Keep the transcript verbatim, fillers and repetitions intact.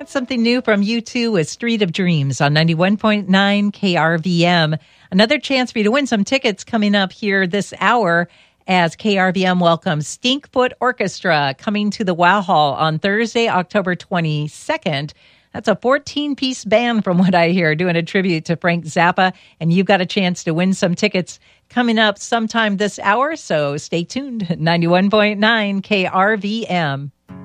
That's something new from U two with Street of Dreams on ninety-one point nine K R V M. Another chance for you to win some tickets coming up here this hour as K R V M welcomes Stinkfoot Orchestra coming to the Wow Hall on Thursday, October twenty-second. That's a fourteen-piece band from what I hear, doing a tribute to Frank Zappa. And you've got a chance to win some tickets coming up sometime this hour, so stay tuned. ninety-one point nine K R V M.